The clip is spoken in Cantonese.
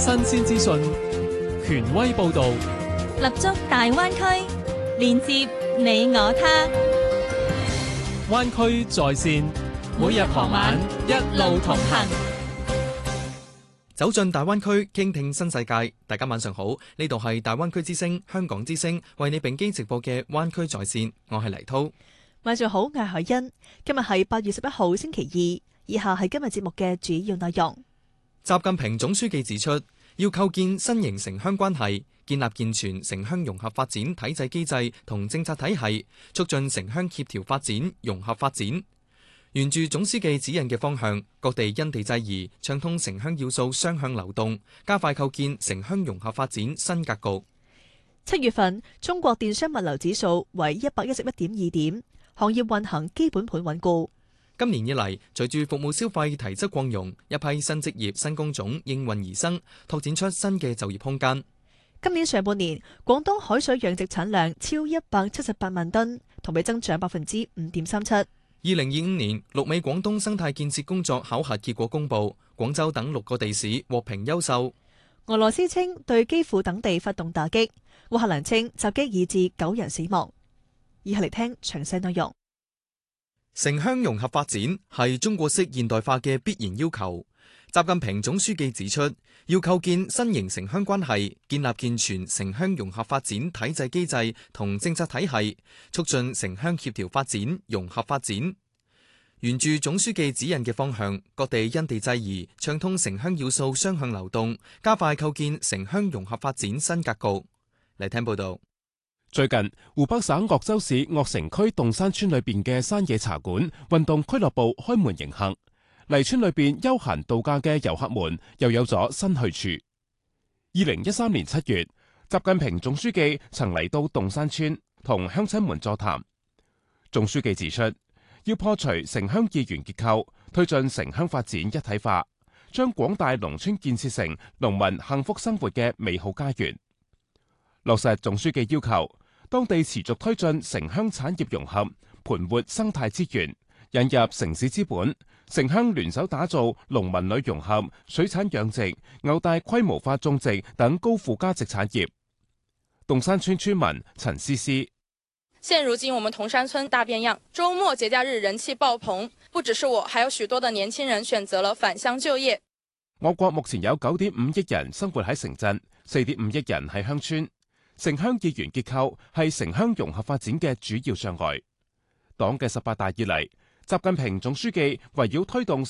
新鮮資訊，權威報導， 立足大灣區，連接你我他。 灣區在線，每日傍晚一路同行。 走進大灣區，傾聽新世界。大家晚上好，呢度係大灣區之聲、香港之聲為你並機直播嘅灣區在線，我係黎濤。 晚上好，我係海欣。今日係8月11號星期二，以下係今日節目嘅主要內容。 習近平總書記指出，要構建新型城鄉關係，建立健全城鄉融合發展體制機制同政策體系，促進城鄉協調發展、融合發展。沿住總書記指引嘅方向，各地因地制宜，暢通城鄉要素雙向流動，加快構建城鄉融合發展新格局。 7月份，中國電商物流指數為111.2點，行業運行基本盤穩固。 今年以嚟，隨住服務消費提質擴容，一批新職業、新工種應運而生，拓展出新嘅就業空間。 今年上半年，廣東海水養殖產量超178萬噸，同比增長5.37%。 2025年，陸美廣東生態建設工作考核結果公佈，廣州等6個地市獲評優秀。 俄羅斯稱對基輔等地發動打擊，烏克蘭稱襲擊已致9人死亡。以下嚟聽詳細內容。 城鄉融合發展係中國式現代化嘅必然要求。習近平總書記指出，要構建新型城鄉關係，建立健全城鄉融合發展體制機制同政策體系，促進城鄉協調發展、融合發展。沿住總書記指引嘅方向，各地因地制宜，暢通城鄉要素雙向流動，加快構建城鄉融合發展新格局。嚟聽報道。 最近，湖北省鄂州市鄂城區洞山村裏邊嘅山野茶館運動俱樂部開門迎客，嚟村裏邊休閒度假嘅遊客們又有咗新去處。2013年7月，習近平總書記曾嚟到洞山村同鄉親們座談。總書記指出，要破除城鄉二元結構，推進城鄉發展一體化，將廣大農村建設成農民幸福生活嘅美好家園。落實總書記要求，當地持續推進城鄉產業融合，盤活生態資源，引入城市資本，城鄉聯手打造農民旅融合、水產養殖、牛大規模化種植等高附加值產業。洞山村村民陳思思： 現如今我們洞山村大變樣，周末節假日人氣爆棚，不只是我，還有許多的年輕人選擇了返鄉就業。 我國目前有9.5億人生活喺城鎮，4.5億人喺鄉村。城鄉二元結構係城鄉融合發展嘅主要障礙。黨嘅18大以嚟，習近平總書記圍繞推動